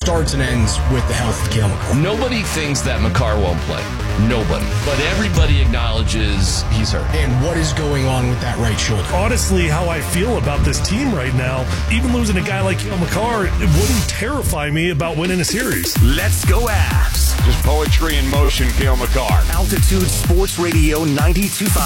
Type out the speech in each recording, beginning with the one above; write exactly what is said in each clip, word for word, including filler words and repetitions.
starts and ends with the health of Cale Makar. Nobody thinks that Makar won't play. Nobody. But everybody acknowledges he's hurt. And what is going on with that right shoulder? Honestly, how I feel about this team right now, even losing a guy like Cale Makar, it wouldn't terrify me about winning a series. Let's go Avs. Just poetry in motion, Cale Makar. Altitude Sports Radio ninety-two point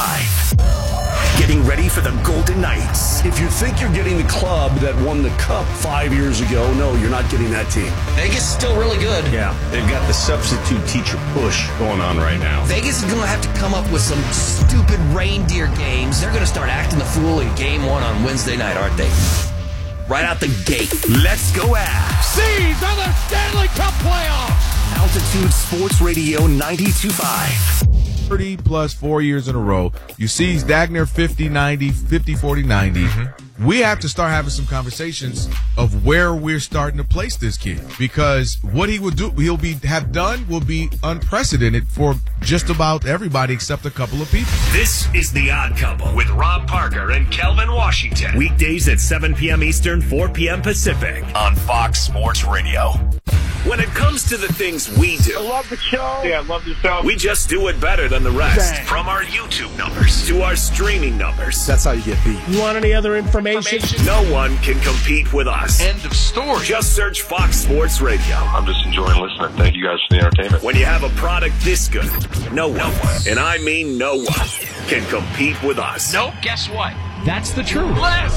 five. Getting ready for the Golden Knights. If you think you're getting the club that won the Cup five years ago, no, you're not getting that team. Vegas is still really good. Yeah, they've got the substitute teacher push going on right now. Vegas is going to have to come up with some stupid reindeer games. They're going to start acting the fool in game one on Wednesday night, aren't they? Right out the gate. Let's go Avs. These are the Stanley Cup playoffs. Altitude Sports Radio ninety-two point five. thirty plus four years in a row. You see Dagner fifty ninety, fifty forty ninety. Mm-hmm. We have to start having some conversations of where we're starting to place this kid, because what he will do, he'll be have done will be unprecedented for just about everybody except a couple of people. This is The Odd Couple with Rob Parker and Kelvin Washington. Weekdays at seven p.m. Eastern, four p.m. Pacific on Fox Sports Radio. When it comes to the things we do, I love the show. Yeah, I love the show. We just do it better than the rest. Bang. From our YouTube numbers to our streaming numbers. That's how you get beat. You want any other information? No one can compete with us. End of story. Just search Fox Sports Radio. I'm just enjoying listening. Thank you guys for the entertainment. When you have a product this good, no one, and I mean no one, can compete with us. Nope, guess what? That's the truth. Let's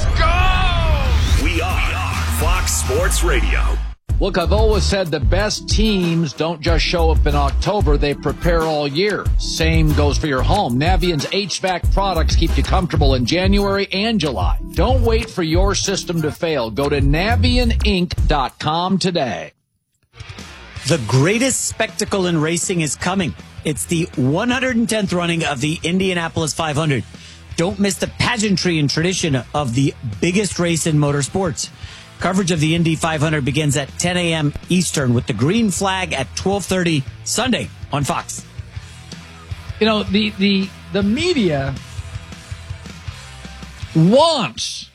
go! We are Fox Sports Radio. Look, I've always said the best teams don't just show up in October, they prepare all year. Same goes for your home. Navient's H V A C products keep you comfortable in January and July. Don't wait for your system to fail. Go to Navient Inc dot com today. The greatest spectacle in racing is coming. It's the one hundred tenth running of the Indianapolis five hundred. Don't miss the pageantry and tradition of the biggest race in motorsports. Coverage of the Indy five hundred begins at ten a.m. Eastern with the green flag at twelve thirty Sunday on Fox. You know, the the the media wants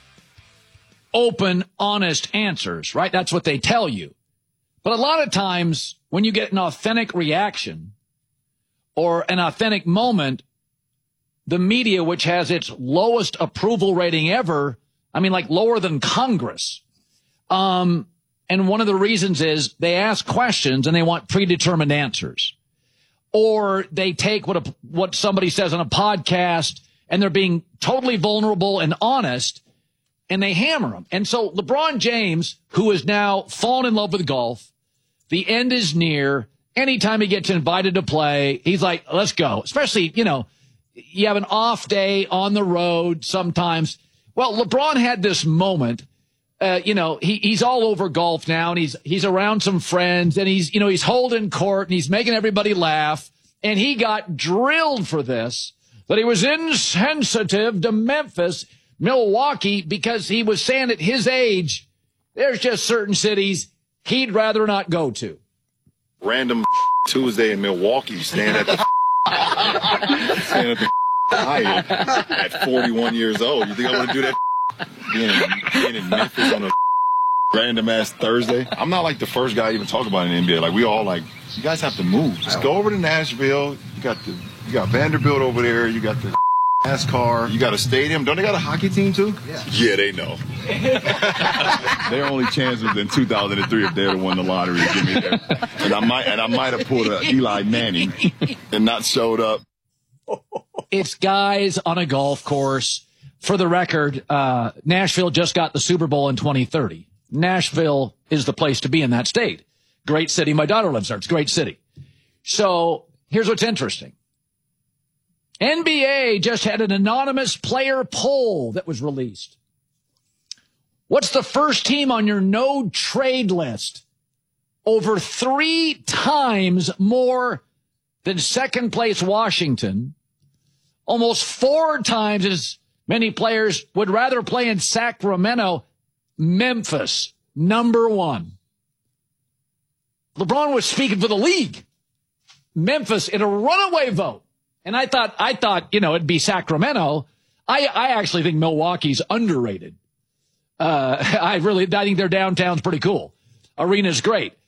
open, honest answers, right? That's what they tell you. But a lot of times when you get an authentic reaction or an authentic moment, the media, which has its lowest approval rating ever, I mean, like lower than Congress. Um, and one of the reasons is they ask questions and they want predetermined answers. Or they take what a, what somebody says on a podcast and they're being totally vulnerable and honest and they hammer them. And so LeBron James, who has now fallen in love with golf, the end is near. Anytime he gets invited to play, he's like, let's go. Especially, you know, you have an off day on the road sometimes. Well, LeBron had this moment. Uh, you know, he, he's all over golf now, and he's he's around some friends, and he's, you know, he's holding court, and he's making everybody laugh, and he got drilled for this, that he was insensitive to Memphis, Milwaukee, because he was saying at his age, there's just certain cities he'd rather not go to. Random Tuesday in Milwaukee, staying at the staying at the Hyatt at forty-one years old. You think I want to do that? Being in, being in Memphis on a random ass Thursday. I'm not like the first guy even talk about it in the N B A. Like we all like, you guys have to move. Just go over to Nashville. You got the you got Vanderbilt over there. You got the NASCAR. You got a stadium. Don't they got a hockey team too? Yeah, yeah they know. Their only chance was in two thousand three if they'd have won the lottery to get me there. And I might and I might have pulled a Eli Manning and not showed up. It's guys on a golf course. For the record, uh, Nashville just got the Super Bowl in twenty thirty. Nashville is the place to be in that state. Great city. My daughter lives there. It's a great city. So here's what's interesting. N B A just had an anonymous player poll that was released. What's the first team on your no trade list? Over three times more than second place Washington. Almost four times as many players would rather play in Sacramento. Memphis, number one. LeBron was speaking for the league. Memphis in a runaway vote. And I thought, I thought, you know, it'd be Sacramento. I, I actually think Milwaukee's underrated. Uh, I really, I think their downtown's pretty cool. Arena's great.